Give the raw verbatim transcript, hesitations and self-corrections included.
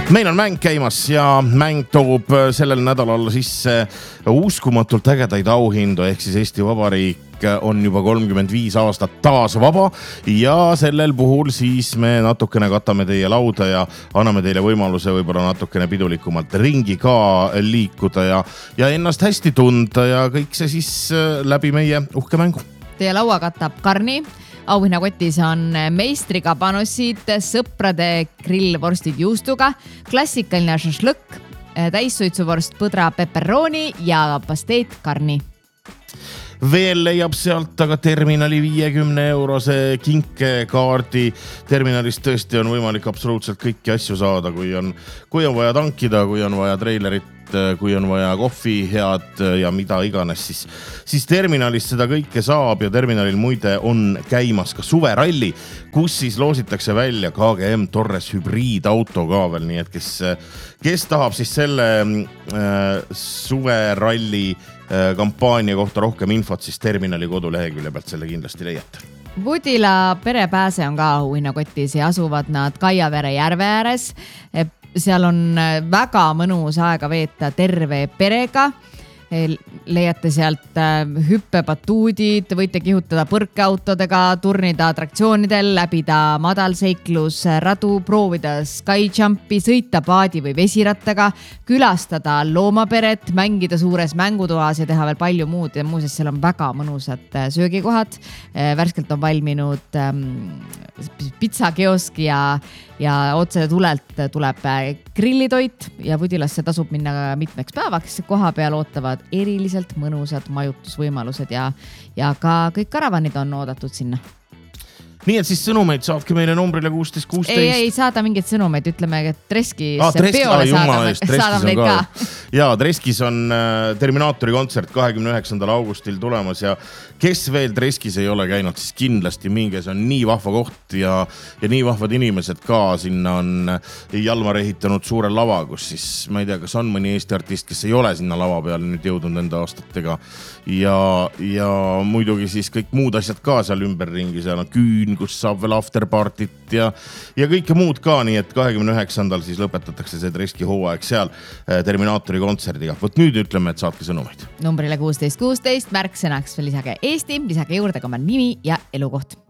Meil on mäng käimas ja mäng toob sellel nädalal sisse uskumatult ägedaid auhindu, ehk siis Eesti Vabariik on juba kolmkümmend viis aastat taas vaba ja sellel puhul siis me natukene katame teie lauda ja anname teile võimaluse võib-olla natukene pidulikumalt ringi ka liikuda ja, ja ennast hästi tunda ja kõik see siis läbi meie uhke mängu. Teie laua katab Karni. Auhinnakotis on meistrikabanossid, sõprade grillvorstid juustuga, klassikaline šašlõkk, täissuitsuvorst põdra pepperoni ja pasteet Karni. Veel leiab sealt aga terminali viiekümne eurose kinkekaardi. Terminalist tõesti on võimalik absoluutselt kõiki asju saada, kui on, kui on vaja tankida, kui on vaja treilerit, kui on vaja kohvi head ja mida iganes, siis, siis terminalist seda kõike saab ja terminalil muide on käimas ka suveralli, kus siis loositakse välja K G M Torres hübriidauto ka veel, nii et kes, kes tahab siis selle äh, suveralli äh, kampaania kohta rohkem infot, siis terminali kodulehekülje pealt selle kindlasti leiate. Budila perepääse on ka auhinnakotis ja asuvad nad Kaiavere järve ääres. Seal on väga mõnus aega veeta terve perega. Leiate sealt hüppepatuudid, võite kihutada põrkeautodega, turnida atraktsioonidel, läbida madalseiklus-radu, proovida skyjumpi, sõita paadi või vesirattaga, külastada loomaperet, mängida suures mängutoas ja teha veel palju muud. Ja muuseas, seal on väga mõnusad söögikohad. Värskelt on valminud pitsakeosk ja, ja otse tulelt tuleb grillitoit ja Budilasse tasub minna mitmeks päevaks. Koha peal ootavad eriliselt mõnusad majutusvõimalused ja, ja ka kõik karavanid on oodatud sinna. Nii et siis sõnumeid saadki meile numbrile kuusteist kuusteist. Ei, ei saada mingeid sõnumeid, ütleme, et Treskis ah, treski, peole ah, saadame, eest, saadame neid ka. ka. Ja Treskis on äh, Terminaatori kontsert kahekümne üheksandal augustil tulemas ja kes veel Treskis ei ole käinud, siis kindlasti minge, see on nii vahva koht ja, ja nii vahvad inimesed ka. Sinna on Jalmar ehitanud suure lava, kus siis, ma ei tea, kas on mõni Eesti artist, kes ei ole sinna lava peal nüüd jõudnud enda aastatega ja, ja muidugi siis kõik muud asjad ka seal ümberringi, seal on küün, kus saab veel afterpartit ja, ja kõike muud ka, nii et kahekümne üheksandal siis lõpetatakse see Treski hooaeg seal Terminaatori kontserdiga. Võt nüüd ütleme, et saatke sõnumeid. Numbrile kuusteist kuusteist, märksõnaks lisage Eesti, lisage juurde ka oma nimi ja elukoht.